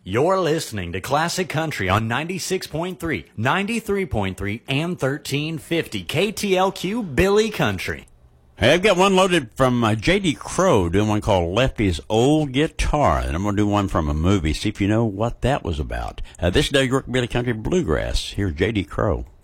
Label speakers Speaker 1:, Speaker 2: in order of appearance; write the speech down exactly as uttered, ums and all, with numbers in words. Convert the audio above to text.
Speaker 1: You're listening to Classic Country on ninety-six point three, ninety-three point three, and thirteen fifty K T L Q Billy Country.
Speaker 2: Hey, I've got one loaded from uh, J D Crowe, doing one called Lefty's Old Guitar. And I'm going to do one from a movie, see if you know what that was about. Uh, this is Doug York Billy Country Bluegrass. Here's J D Crowe.